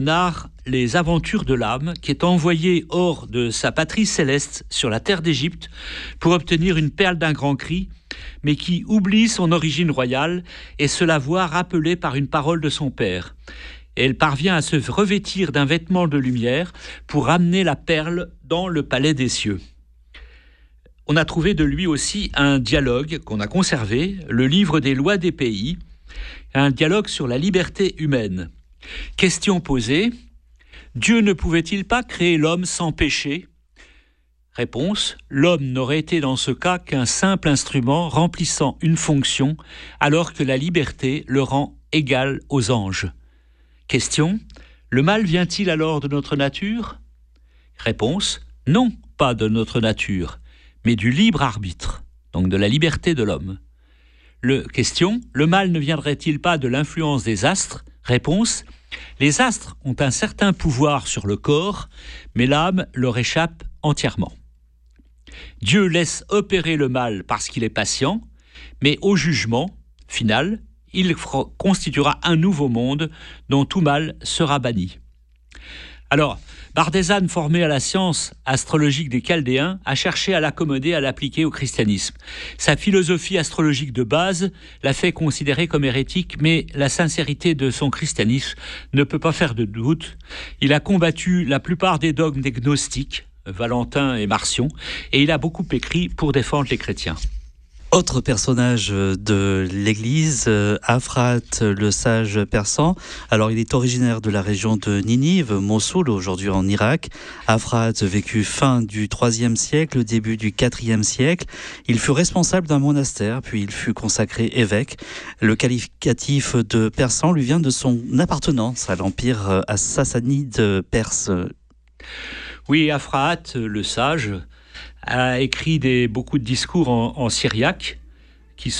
narre les aventures de l'âme qui est envoyé hors de sa patrie céleste sur la terre d'Égypte pour obtenir une perle d'un grand cri, mais qui oublie son origine royale et se la voit rappelée par une parole de son père. Et elle parvient à se revêtir d'un vêtement de lumière pour ramener la perle dans le palais des cieux. On a trouvé de lui aussi un dialogue qu'on a conservé, le livre des lois des pays, un dialogue sur la liberté humaine. Question posée, Dieu ne pouvait-il pas créer l'homme sans péché ? Réponse, l'homme n'aurait été dans ce cas qu'un simple instrument remplissant une fonction, alors que la liberté le rend égal aux anges. Question, le mal vient-il alors de notre nature ? Réponse, non, pas de notre nature, mais du libre arbitre, donc de la liberté de l'homme. Question, le mal ne viendrait-il pas de l'influence des astres ? Réponse, les astres ont un certain pouvoir sur le corps, mais l'âme leur échappe entièrement. Dieu laisse opérer le mal parce qu'il est patient, mais au jugement final, il constituera un nouveau monde dont tout mal sera banni. Alors, Bardézane, formé à la science astrologique des Chaldéens, a cherché à l'accommoder, à l'appliquer au christianisme. Sa philosophie astrologique de base l'a fait considérer comme hérétique, mais la sincérité de son christianisme ne peut pas faire de doute. Il a combattu la plupart des dogmes des gnostiques, Valentin et Marcion, et il a beaucoup écrit pour défendre les chrétiens. Autre personnage de l'Église, Aphrate, le sage persan. Alors, il est originaire de la région de Ninive, Mossoul, aujourd'hui en Irak. Aphrate vécut fin du IIIe siècle, début du IVe siècle. Il fut responsable d'un monastère, puis il fut consacré évêque. Le qualificatif de persan lui vient de son appartenance à l'empire sassanide perse. Oui, Aphrate, le sage, a écrit beaucoup de discours en syriaque qui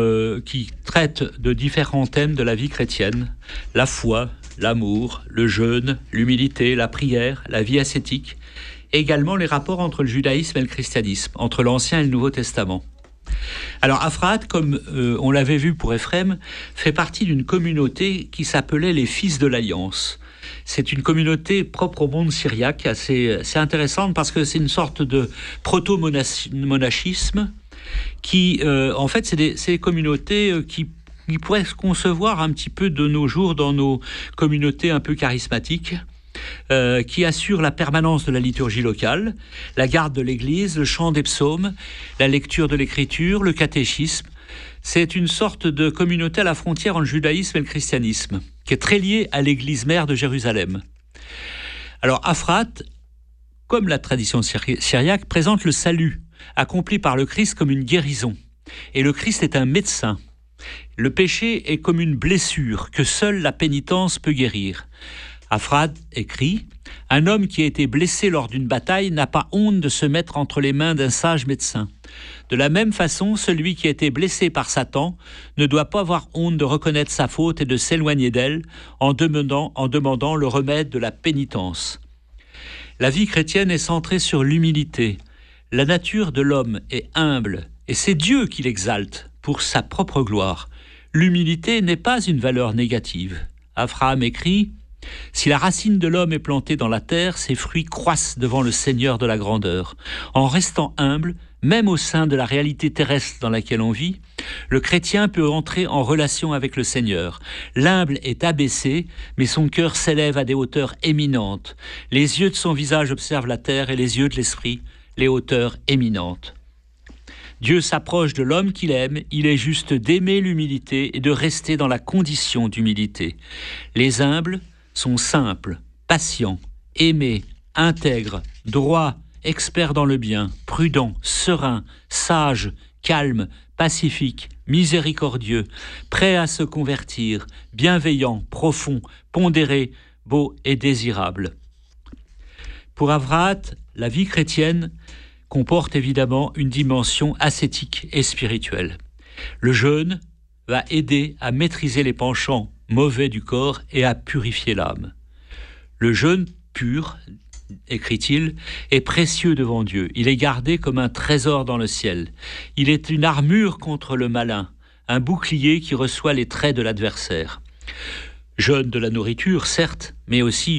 traitent de différents thèmes de la vie chrétienne, la foi, l'amour, le jeûne, l'humilité, la prière, la vie ascétique, et également les rapports entre le judaïsme et le christianisme, entre l'Ancien et le Nouveau Testament. Alors Aphrate, comme on l'avait vu pour Éphrem, fait partie d'une communauté qui s'appelait les Fils de l'Alliance. C'est une communauté propre au monde syriaque, assez intéressante parce que c'est une sorte de proto-monachisme qui, en fait, c'est des communautés qui pourraient se concevoir un petit peu de nos jours dans nos communautés un peu charismatiques, qui assurent la permanence de la liturgie locale, la garde de l'église, le chant des psaumes, la lecture de l'écriture, le catéchisme. C'est une sorte de communauté à la frontière entre le judaïsme et le christianisme, qui est très liée à l'église mère de Jérusalem. Alors Aphrate, comme la tradition syriaque, présente le salut accompli par le Christ comme une guérison. Et le Christ est un médecin. Le péché est comme une blessure que seule la pénitence peut guérir. Aphrate écrit « Un homme qui a été blessé lors d'une bataille n'a pas honte de se mettre entre les mains d'un sage médecin. De la même façon, celui qui a été blessé par Satan ne doit pas avoir honte de reconnaître sa faute et de s'éloigner d'elle en demandant le remède de la pénitence. La vie chrétienne est centrée sur l'humilité. La nature de l'homme est humble et c'est Dieu qui l'exalte pour sa propre gloire. L'humilité n'est pas une valeur négative. Abraham écrit « Si la racine de l'homme est plantée dans la terre, ses fruits croissent devant le Seigneur de la grandeur. En restant humble, même au sein de la réalité terrestre dans laquelle on vit, le chrétien peut entrer en relation avec le Seigneur. L'humble est abaissé, mais son cœur s'élève à des hauteurs éminentes. Les yeux de son visage observent la terre et les yeux de l'esprit, les hauteurs éminentes. Dieu s'approche de l'homme qu'il aime, il est juste d'aimer l'humilité et de rester dans la condition d'humilité. Les humbles sont simples, patients, aimés, intègres, droits, experts dans le bien, prudents, sereins, sages, calmes, pacifiques, miséricordieux, prêts à se convertir, bienveillants, profonds, pondérés, beaux et désirables. Pour Aphrate, la vie chrétienne comporte évidemment une dimension ascétique et spirituelle. Le jeûne va aider à maîtriser les penchants mauvais du corps et à purifier l'âme. Le jeûne pur, écrit-il, est précieux devant Dieu. Il est gardé comme un trésor dans le ciel. Il est une armure contre le malin, un bouclier qui reçoit les traits de l'adversaire. Jeûne de la nourriture, certes, mais aussi